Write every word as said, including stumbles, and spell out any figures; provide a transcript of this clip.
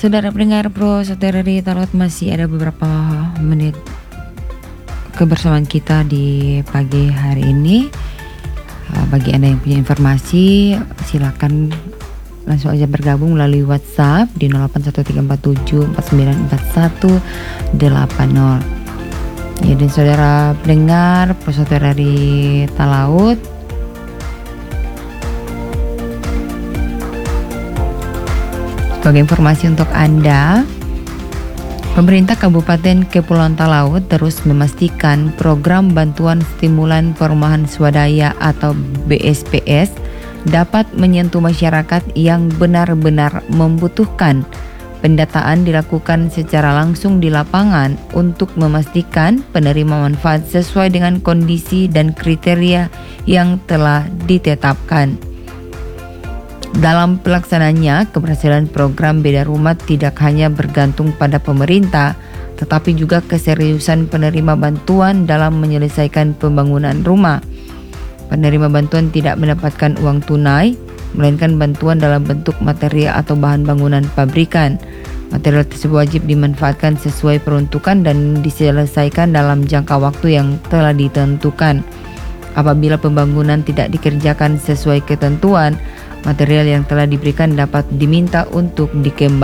Saudara pendengar Pro Saudara di Tarot, masih ada beberapa menit kebersamaan kita di pagi hari ini. Bagi Anda yang punya informasi, silakan langsung aja bergabung melalui WhatsApp di nol delapan satu tiga empat tujuh empat sembilan empat satu delapan nol. Ya, dan saudara pendengar Pro Saudara di Talaut, sebagai informasi untuk Anda, pemerintah Kabupaten Kepulauan Talaut terus memastikan program bantuan stimulan perumahan swadaya atau B S P S dapat menyentuh masyarakat yang benar-benar membutuhkan. Pendataan dilakukan secara langsung di lapangan untuk memastikan penerima manfaat sesuai dengan kondisi dan kriteria yang telah ditetapkan. Dalam pelaksananya, keberhasilan program Beda Rumah tidak hanya bergantung pada pemerintah, tetapi juga keseriusan penerima bantuan dalam menyelesaikan pembangunan rumah. Penerima bantuan tidak mendapatkan uang tunai, melainkan bantuan dalam bentuk material atau bahan bangunan pabrikan. Material tersebut wajib dimanfaatkan sesuai peruntukan dan diselesaikan dalam jangka waktu yang telah ditentukan. Apabila pembangunan tidak dikerjakan sesuai ketentuan, material yang telah diberikan dapat diminta untuk dikembangkan.